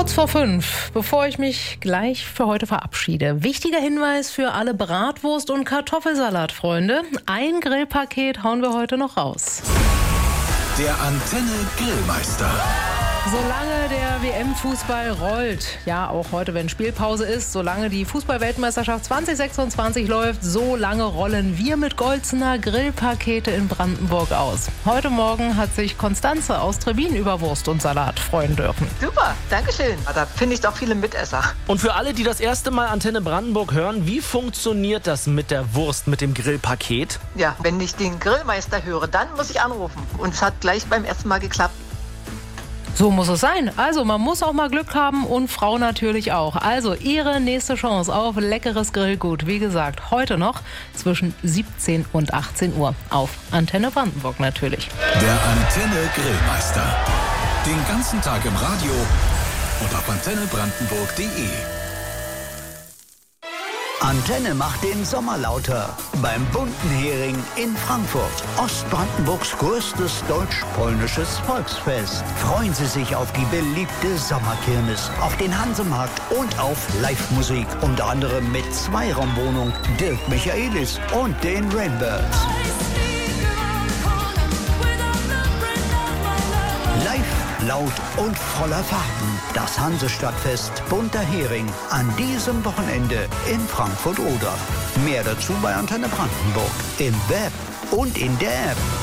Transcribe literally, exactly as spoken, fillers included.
Kurz vor fünf, bevor ich mich gleich für heute verabschiede. Wichtiger Hinweis für alle Bratwurst- und Kartoffelsalat-Freunde. Ein Grillpaket hauen wir heute noch raus. Der Antenne Grillmeister. Solange der W M-Fußball rollt, ja auch heute, wenn Spielpause ist, solange die Fußball-Weltmeisterschaft zwanzig sechsundzwanzig läuft, so lange rollen wir mit Golzener Grillpakete in Brandenburg aus. Heute Morgen hat sich Konstanze aus Trebin über Wurst und Salat freuen dürfen. Super, Dankeschön. Da finde ich doch viele Mitesser. Und für alle, die das erste Mal Antenne Brandenburg hören, wie funktioniert das mit der Wurst, mit dem Grillpaket? Ja, wenn ich den Grillmeister höre, dann muss ich anrufen. Und es hat gleich beim ersten Mal geklappt. So muss es sein. Also man muss auch mal Glück haben und Frau natürlich auch. Also Ihre nächste Chance auf leckeres Grillgut. Wie gesagt, heute noch zwischen siebzehn und achtzehn Uhr auf Antenne Brandenburg natürlich. Der Antenne Grillmeister. Den ganzen Tag im Radio und auf antenne brandenburg punkt de. Antenne macht den Sommer lauter beim Bunten Hering in Frankfurt. Ostbrandenburgs größtes deutsch-polnisches Volksfest. Freuen Sie sich auf die beliebte Sommerkirmes, auf den Hansemarkt und auf Live-Musik. Unter anderem mit Zweiraumwohnung, Dirk Michaelis und den Rainbirds. Live, laut und voller Farben. Das Hansestadtfest Bunter Hering an diesem Wochenende in Frankfurt-Oder. Mehr dazu bei Antenne Brandenburg im Web und in der App.